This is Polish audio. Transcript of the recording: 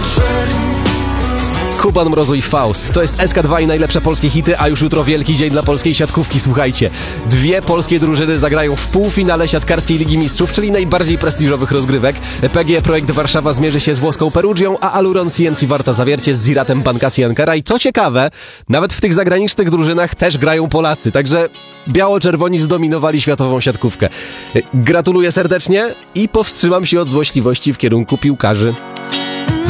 Kuban Mrozu i Faust. To jest SK2 i najlepsze polskie hity, a już jutro wielki dzień dla polskiej siatkówki. Słuchajcie, dwie polskie drużyny zagrają w półfinale siatkarskiej Ligi Mistrzów, czyli najbardziej prestiżowych rozgrywek. PGE Projekt Warszawa zmierzy się z włoską Perugią, a Aluron CMC Warta Zawiercie z Ziratem Bankasi Ankara. I co ciekawe, nawet w tych zagranicznych drużynach też grają Polacy, także biało-czerwoni zdominowali światową siatkówkę. Gratuluję serdecznie i powstrzymam się od złośliwości w kierunku piłkarzy.